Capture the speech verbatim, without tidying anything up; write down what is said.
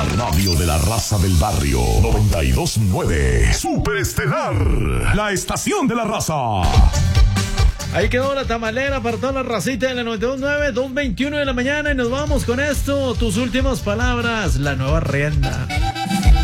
La radio de la raza del barrio. noventa y dos punto nueve. Superestelar. La estación de la raza. Ahí quedó la tamalera para toda la racita de la noventa y dos punto nueve, dos veintiuno de la mañana y nos vamos con esto. Tus últimas palabras, la nueva rienda.